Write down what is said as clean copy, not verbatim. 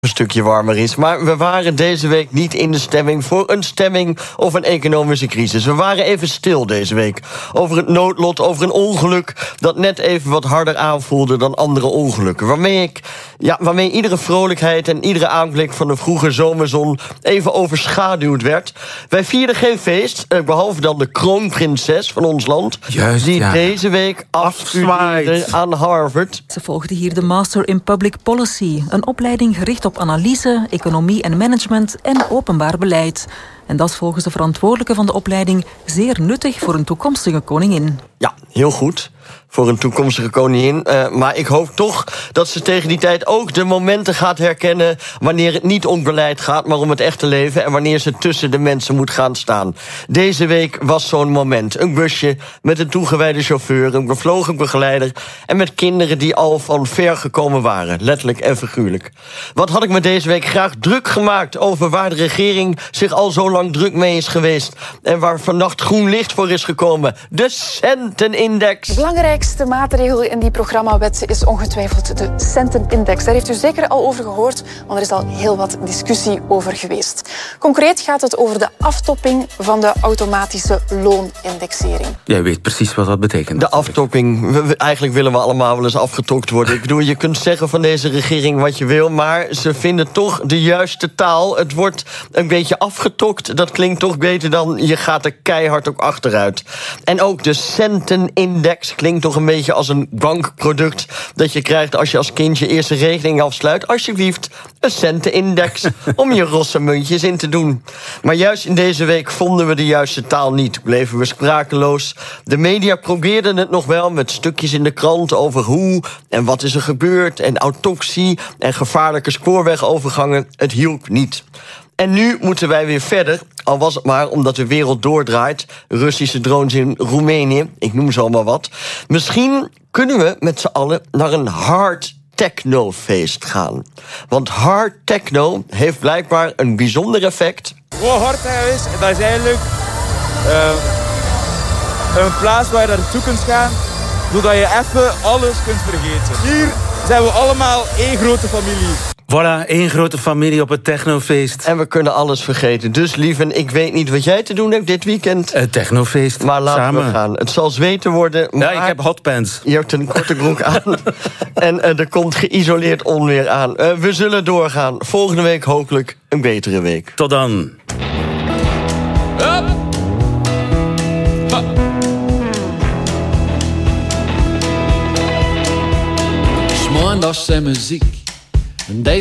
Een stukje warmer is. Maar we waren deze week niet in de stemming voor een stemming of een economische crisis. We waren even stil deze week over het noodlot, over een ongeluk dat net even wat harder aanvoelde dan andere ongelukken. Waarmee iedere vrolijkheid en iedere aanblik van de vroege zomerzon even overschaduwd werd. Wij vierden geen feest, behalve dan de kroonprinses van ons land. Juist, die deze week afstudeerde aan Harvard. Ze volgde hier de Master in Public Policy, een opleiding gericht op analyse, economie en management en openbaar beleid. En dat is volgens de verantwoordelijke van de opleiding zeer nuttig voor een toekomstige koningin. Ja, heel goed. Voor een toekomstige koningin. Maar ik hoop toch dat ze tegen die tijd ook de momenten gaat herkennen wanneer het niet om beleid gaat, maar om het echte leven en wanneer ze tussen de mensen moet gaan staan. Deze week was zo'n moment. Een busje met een toegewijde chauffeur, een bevlogen begeleider en met kinderen die al van ver gekomen waren. Letterlijk en figuurlijk. Wat had ik me deze week graag druk gemaakt over waar de regering zich al zo lang druk mee is geweest en waar vannacht groen licht voor is gekomen. De centenindex. De belangrijkste maatregel in die programmawet is ongetwijfeld de centenindex. Daar heeft u zeker al over gehoord, want er is al heel wat discussie over geweest. Concreet gaat het over de aftopping van de automatische loonindexering. Jij weet precies wat dat betekent. De aftopping. Eigenlijk willen we allemaal wel eens afgetokt worden. Ik bedoel, je kunt zeggen van deze regering wat je wil, maar ze vinden toch de juiste taal. Het wordt een beetje afgetokt. Dat klinkt toch beter dan je gaat er keihard ook achteruit. En ook de centenindex klinkt toch een beetje als een bankproduct dat je krijgt als je als kind je eerste rekening afsluit. Alsjeblieft, een centenindex om je rosse muntjes in te doen. Maar juist in deze week vonden we de juiste taal niet. Bleven we sprakeloos. De media probeerden het nog wel met stukjes in de krant over hoe en wat is er gebeurd en autopsie en gevaarlijke spoorwegovergangen. Het hielp niet. En nu moeten wij weer verder, al was het maar omdat de wereld doordraait. Russische drones in Roemenië, ik noem ze allemaal wat. Misschien kunnen we met z'n allen naar een hard techno-feest gaan. Want hard techno heeft blijkbaar een bijzonder effect. Wat hard is, dat is eigenlijk een plaats waar je naartoe kunt gaan, zodat je even alles kunt vergeten. Hier zijn we allemaal één grote familie. Voilà, één grote familie op het technofeest. En we kunnen alles vergeten. Dus lieven, ik weet niet wat jij te doen hebt dit weekend. Het technofeest. Maar laten samen. we gaan. Het zal zweten worden. Maar ja, ik heb hotpants. Je hebt een korte broek aan. En er komt geïsoleerd onweer aan. We zullen doorgaan. Volgende week hopelijk een betere week. Tot dan. Maandags zijn muziek. En deze